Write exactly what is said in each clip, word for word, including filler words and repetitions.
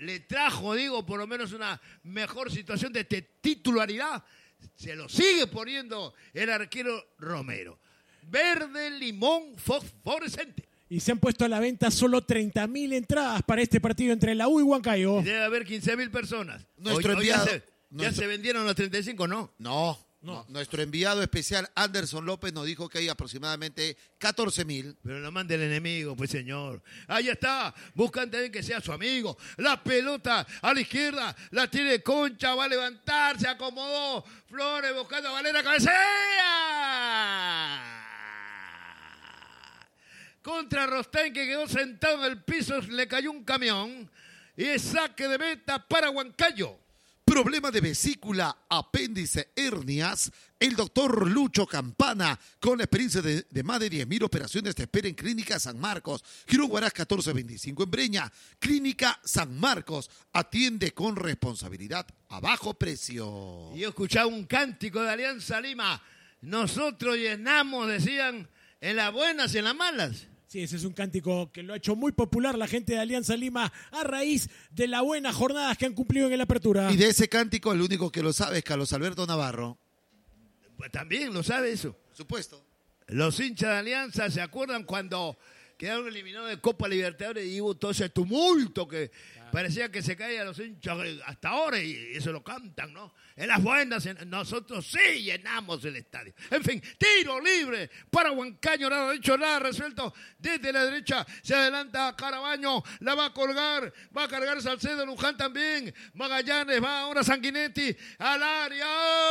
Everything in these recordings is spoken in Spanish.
le trajo, digo, por lo menos una mejor situación de titularidad. Se lo sigue poniendo el arquero Romero. Verde, limón, fosforescente. Y se han puesto a la venta solo treinta mil entradas para este partido entre la U y Huancayo. Debe haber quince mil personas. Nuestro Hoy, enviado... hoy ya, se, nuestro... ya se vendieron los treinta y cinco, ¿no? No. No. Nuestro enviado especial Anderson López nos dijo que hay aproximadamente catorce mil. Pero no mande el enemigo, pues señor. Ahí está. Buscan también que sea su amigo. La pelota a la izquierda. La tiene Concha. Va a levantar. Se acomodó. Flores buscando a Valera. ¡Cabecea! Contra Rostén, que quedó sentado en el piso. Le cayó un camión. Y es saque de meta para Huancayo. Problema de vesícula, apéndice, hernias. El doctor Lucho Campana, con la experiencia de, de más de diez mil operaciones, te espera en Clínica San Marcos. Girón Huaraz catorce veinticinco en Breña. Clínica San Marcos. Atiende con responsabilidad a bajo precio. Y yo escuchaba un cántico de Alianza Lima. Nosotros llenamos, decían, en las buenas y en las malas. Sí, ese es un cántico que lo ha hecho muy popular la gente de Alianza Lima a raíz de las buenas jornadas que han cumplido en la apertura. Y de ese cántico el único que lo sabe es Carlos Alberto Navarro. Pues también lo sabe eso. Supuesto. Los hinchas de Alianza se acuerdan cuando quedaron eliminados de Copa Libertadores y hubo todo ese tumulto que claro. Parecía que se caían los hinchas hasta ahora y eso lo cantan, ¿no? En las buenas, en, nosotros sí llenamos el estadio. En fin, tiro libre para Huancayo, nada dicho, nada resuelto. Desde la derecha se adelanta Carabaño, la va a colgar, va a cargar Salcedo, Luján también. Magallanes, va ahora Sanguinetti al área.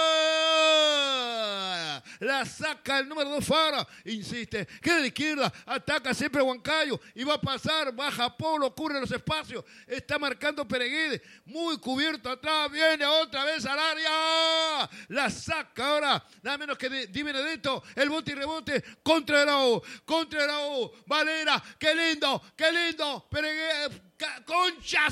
La saca el número dos Fara, insiste, queda de la izquierda, ataca siempre Huancayo y va a pasar, baja Polo, cubre los espacios, está marcando Pereguede, muy cubierto atrás, viene otra vez al área. La saca ahora, nada menos que Di Benedetto, el bote y rebote contra el O, contra el O, Valera, qué lindo, qué lindo, Pereguede, Concha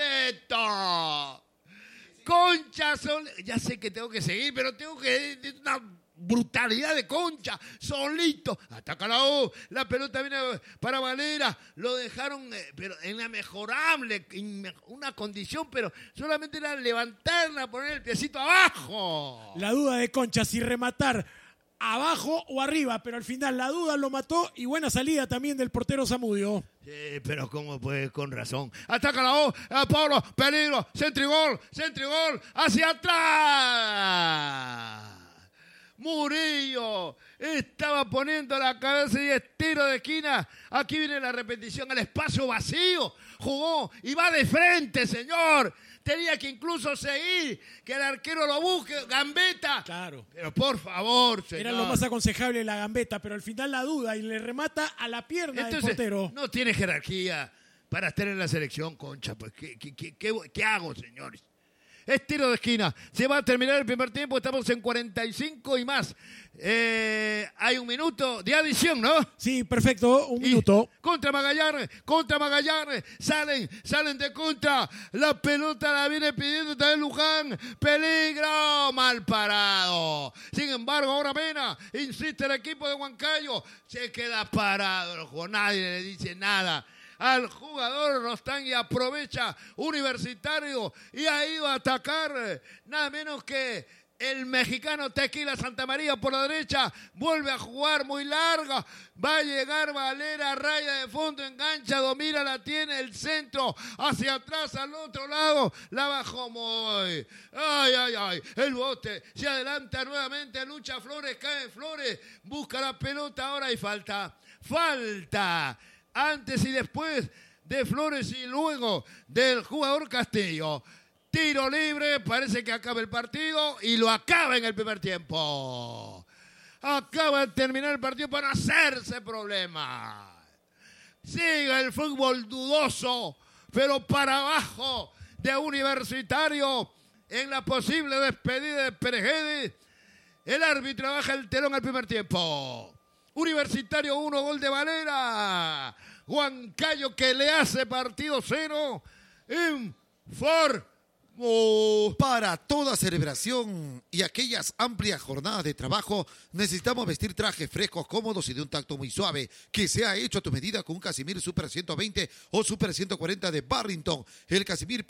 Soleto, Concha Soleto, ya sé que tengo que seguir, pero tengo que, una brutalidad de Concha, solito, ataca la O, la pelota viene para Valera, lo dejaron, eh, pero en la mejorable, en una condición, pero solamente era levantarla, poner el piecito abajo. La duda de Concha, si rematar abajo o arriba, pero al final la duda lo mató y buena salida también del portero Zamudio. Sí, pero como pues con razón. Ataca la O, a Pablo, peligro, centrigol, centrigol, hacia atrás. Murillo estaba poniendo la cabeza y es tiro de esquina. Aquí viene la repetición, el espacio vacío. Jugó y va de frente, señor. Tenía que incluso seguir, que el arquero lo busque, gambeta. Claro. Pero por favor, señor. Era lo más aconsejable la gambeta, pero al final la duda y le remata a la pierna Entonces, del portero. No tiene jerarquía para estar en la selección, Concha. Pues, ¿qué, qué, qué, qué, qué hago, señores? Es tiro de esquina. Se va a terminar el primer tiempo. Estamos en cuarenta y cinco y más. Eh, hay un minuto de adición, ¿no? Sí, perfecto. Un y minuto. Contra Magallanes. Contra Magallanes. Salen, salen de contra. La pelota la viene pidiendo también Luján. Peligro. Mal parado. Sin embargo, ahora Mena. Insiste el equipo de Huancayo. Se queda parado. Nadie le dice nada al jugador Rostán y aprovecha Universitario y ha ido a atacar nada menos que el mexicano Tequila Santamaría por la derecha, vuelve a jugar muy larga, va a llegar Valera, raya de fondo, engancha, domina, la tiene el centro, hacia atrás al otro lado, la bajó muy, ay, ay, ay, el bote, se adelanta nuevamente, lucha Flores, cae Flores, busca la pelota ahora y falta, falta, antes y después de Flores y luego del jugador Castillo. Tiro libre, parece que acaba el partido y lo acaba en el primer tiempo. Acaba de terminar el partido para no hacerse problema. Sigue el fútbol dudoso, pero para abajo de Universitario en la posible despedida de Pereguede. El árbitro baja el telón al primer tiempo. Universitario uno, gol de Valera. Huancayo que le hace partido cero. Informó. Para toda celebración y aquellas amplias jornadas de trabajo, necesitamos vestir trajes frescos, cómodos y de un tacto muy suave, que sea hecho a tu medida con un Casimir Super ciento veinte o Super ciento cuarenta de Barrington. El Casimir